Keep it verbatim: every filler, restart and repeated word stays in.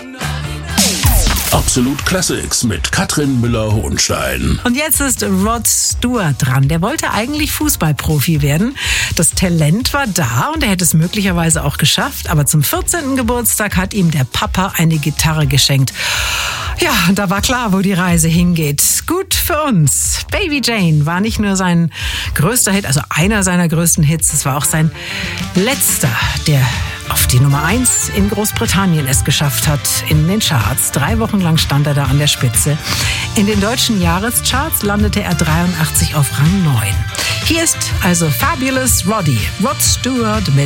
Absolut Classics mit Katrin Müller-Hohenstein. Und jetzt ist Rod Stewart dran. Der wollte eigentlich Fußballprofi werden. Das Talent war da und er hätte es möglicherweise auch geschafft. Aber zum vierzehnten Geburtstag hat ihm der Papa eine Gitarre geschenkt. Ja, und da war klar, wo die Reise hingeht. Gut für uns. Baby Jane war nicht nur sein größter Hit, also einer seiner größten Hits. Es war auch sein letzter, der auf die Nummer eins in Großbritannien es geschafft hat, in den Charts. Drei Wochen lang stand er da an der Spitze. In den deutschen Jahrescharts landete er dreiundachtzig auf Rang neun. Hier ist also Fabulous Roddy, Rod Stewart mit